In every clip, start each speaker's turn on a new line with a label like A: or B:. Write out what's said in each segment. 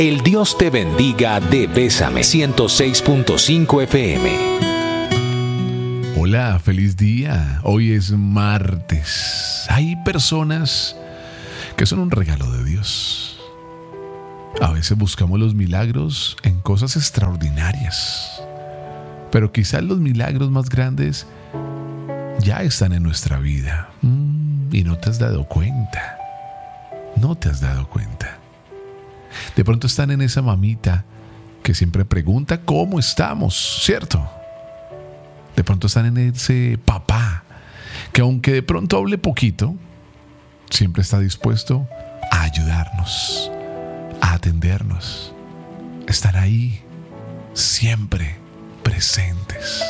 A: El Dios te bendiga de Bésame 106.5 FM.
B: Hola, feliz día. Hoy es martes. Hay personas que son un regalo de Dios. A veces buscamos los milagros en cosas extraordinarias, pero quizás los milagros más grandes ya están en nuestra vida y no te has dado cuenta. No te has dado cuenta. De pronto están en esa mamita que siempre pregunta cómo estamos, ¿cierto? De pronto están en ese papá que, aunque de pronto hable poquito, siempre está dispuesto a ayudarnos, a atendernos, estar ahí, siempre presentes.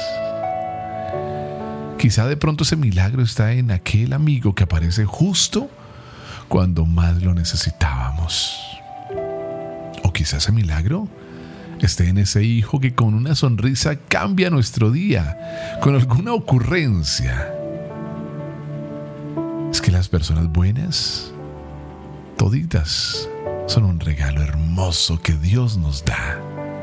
B: Quizá de pronto ese milagro está en aquel amigo que aparece justo cuando más lo necesitábamos. O quizá ese milagro esté en ese hijo que con una sonrisa cambia nuestro día, con alguna ocurrencia. Es que las personas buenas, toditas, son un regalo hermoso que Dios nos da.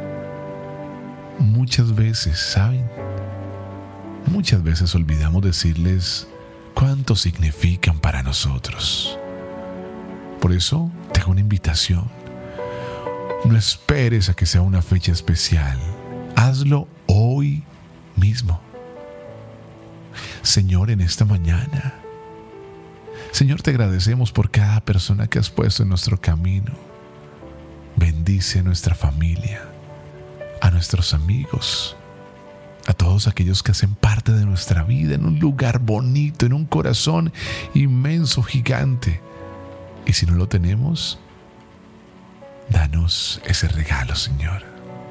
B: Muchas veces, ¿saben? Muchas veces olvidamos decirles cuánto significan para nosotros. Por eso te hago una invitación. No esperes a que sea una fecha especial. Hazlo hoy mismo. Señor, en esta mañana, Señor, te agradecemos por cada persona que has puesto en nuestro camino. Bendice a nuestra familia, a nuestros amigos, a todos aquellos que hacen parte de nuestra vida en un lugar bonito, en un corazón inmenso, gigante. Y si no lo tenemos, danos ese regalo, Señor.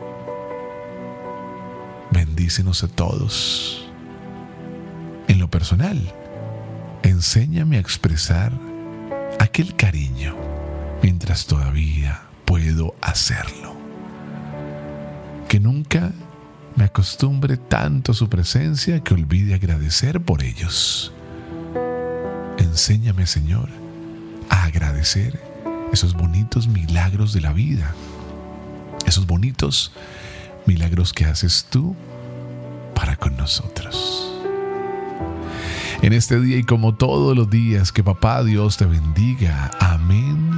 B: Bendícenos a todos. En lo personal, enséñame a expresar aquel cariño mientras todavía puedo hacerlo. Que nunca me acostumbre tanto a su presencia que olvide agradecer por ellos. Enséñame, Señor, a agradecer esos bonitos milagros de la vida, esos bonitos milagros que haces tú para con nosotros. En este día y como todos los días, que Papá Dios te bendiga. Amén